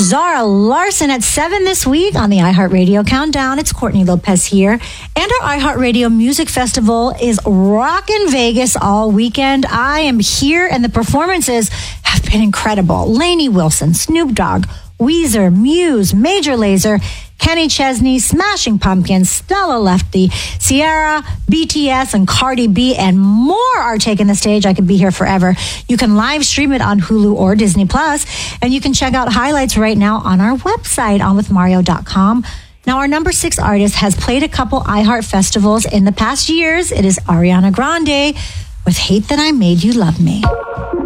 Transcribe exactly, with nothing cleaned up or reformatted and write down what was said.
Zara Larson at seven this week on the iHeartRadio Countdown. It's Courtney Lopez here. And our iHeartRadio Music Festival is rocking Vegas all weekend. I am here and the performances have been incredible. Lainey Wilson, Snoop Dogg, Weezer, Muse, Major Lazer, Kenny Chesney, Smashing Pumpkins, Stella Lefty, Sierra, B T S, and Cardi B, and more are taking the stage. I could be here forever. You can live stream it on Hulu or Disney Plus, and you can check out highlights right now on our website, on with mario dot com. Now, our number six artist has played a couple iHeart festivals in the past years. It is Ariana Grande with Hate That I Made You Love Me.